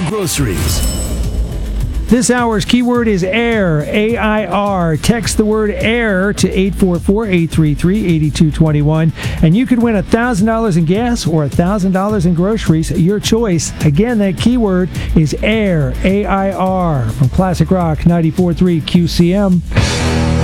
groceries. This hour's keyword is AIR, A-I-R. Text the word AIR to 844-833-8221, and you could win $1,000 in gas or $1,000 in groceries. Your choice. Again, that keyword is AIR, A-I-R. From Classic Rock 94.3 QCM.